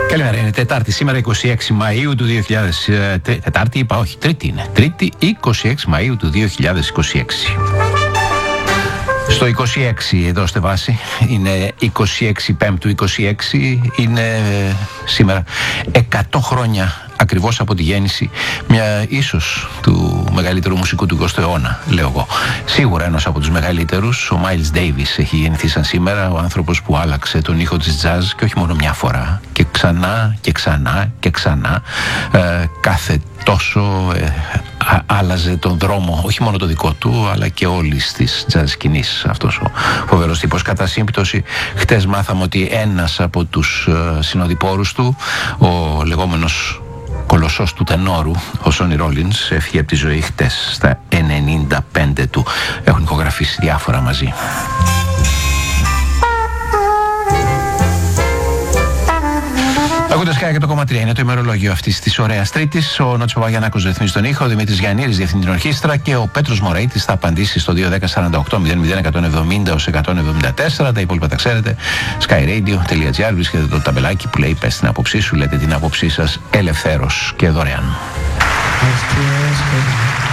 Καλημέρα, είναι Τετάρτη σήμερα 26 Μαΐου του 2000. Τετάρτη είπα, όχι, Τρίτη είναι. Τρίτη 26 Μαΐου του 2026. Στο 26 εδώ στη βάση είναι 26 Πέμπτου 26, είναι σήμερα 100 χρόνια ακριβώς από τη γέννηση ίσως του μεγαλύτερου μουσικού του 20ου αιώνα, λέω εγώ. Σίγουρα ένας από τους μεγαλύτερους, ο Miles Davis, έχει γεννηθεί σαν σήμερα, ο άνθρωπος που άλλαξε τον ήχο της jazz και όχι μόνο μια φορά, και ξανά και ξανά και ξανά, κάθε τόσο άλλαζε τον δρόμο, όχι μόνο το δικό του, αλλά και όλης της jazz σκηνής. Αυτός ο φοβερός τύπος. Κατά σύμπτωση, χτες μάθαμε ότι ένας από τους συνοδοιπόρους του, ο λεγόμενος κολοσσός του τενόρου, ο Σόνι Ρόλινς, έφυγε από τη ζωή χτες στα 95 του. Έχουν ηχογραφήσει διάφορα μαζί. Ακούτε Sky και το κόμμα 3 είναι το ημερολόγιο αυτής της ωραίας Τρίτης. Ο Νότσο Παπαγιαννάκος ρυθμίζει τον ήχο, ο Δημήτρης Γιαννήρης διευθύνει την ορχήστρα και ο Πέτρος Μωραϊτης θα απαντήσει στο 210-48-00-170-174. Τα υπόλοιπα τα ξέρετε. skyradio.gr, βρίσκεται το ταμπελάκι που λέει πες την άποψή σου, λέτε την άποψή σας ελευθέρως και δωρεάν.